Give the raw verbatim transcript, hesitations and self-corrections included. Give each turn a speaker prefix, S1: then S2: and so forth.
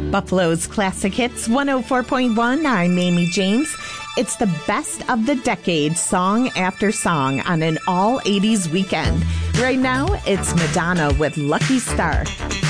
S1: Buffalo's Classic Hits one oh four point one. I'm Amy James. It's the best of the decade, song after song, on an all eighties weekend. Right now, it's Madonna with Lucky Star.